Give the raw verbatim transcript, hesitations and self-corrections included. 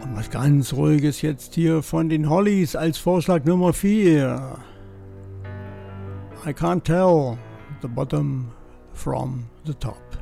Und was ganz Ruhiges jetzt hier von den Hollies als Vorschlag Nummer vier. I can't tell the bottom from the top.